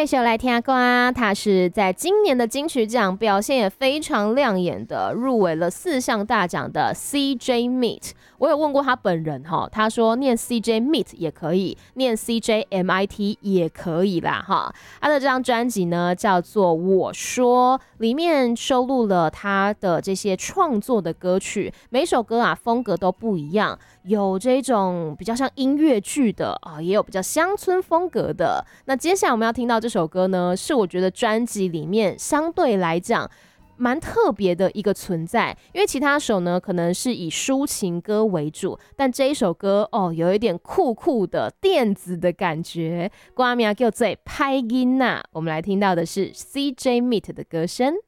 继续来听歌啊，他是在今年的金曲奖表现也非常亮眼的，入围了4项大奖的 CJ Meet。我有问过他本人哈，他说念 CJ Meet 也可以，念 CJ MIT 也可以啦哈。他的这张专辑呢叫做《我说》，里面收录了他的这些创作的歌曲，每首歌啊风格都不一样，有这种比较像音乐剧的啊，也有比较乡村风格的。那接下来我们要听到这首歌呢，是我觉得专辑里面相对来讲蛮特别的一个存在，因为其他首呢可能是以抒情歌为主，但这一首歌哦有一点酷酷的电子的感觉，歌名叫做拍音呐。我们来听到的是 CJ Meet 的歌声。